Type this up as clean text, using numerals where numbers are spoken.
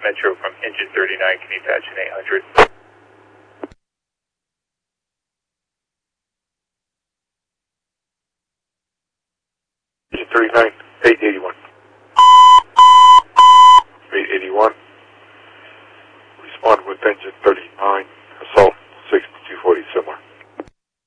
Metro from engine 39, can you patch an 800? Engine 39, 881. 881.